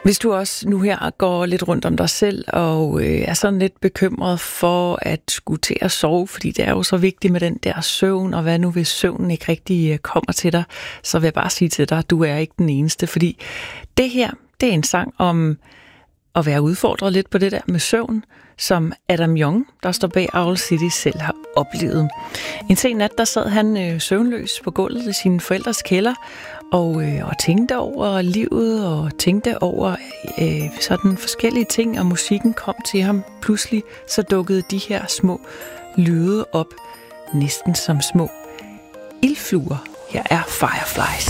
Hvis du også nu her går lidt rundt om dig selv og er sådan lidt bekymret for at skulle til at sove, fordi det er jo så vigtigt med den der søvn, og hvad nu hvis søvnen ikke rigtig kommer til dig, så vil jeg bare sige til dig, at du er ikke den eneste, fordi det her, det er en sang om at være udfordret lidt på det der med søvn, som Adam Young, der står bag Owl City, selv har oplevet. En sen nat, der sad han søvnløs på gulvet i sine forældres kælder, og tænkte over livet, og tænkte over sådan forskellige ting, og musikken kom til ham. Pludselig så dukkede de her små lyde op, næsten som små ildfluer. Her er Fireflies.